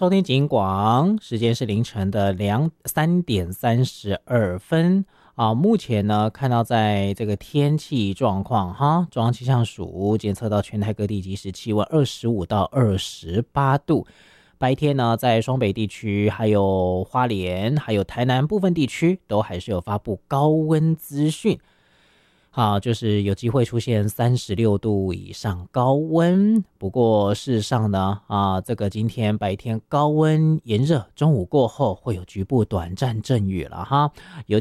收听警广，时间是凌晨的3:32啊。目前呢，看到在这个天气状况哈，中央气象署监测到全台各地即时气温25到28度。白天呢，在双北地区、还有花莲、还有台南部分地区，都还是有发布高温资讯。好，就是有机会出现36度以上高温。不过事实上呢，这个今天白天高温炎热，中午过后会有局部短暂阵雨了哈。尤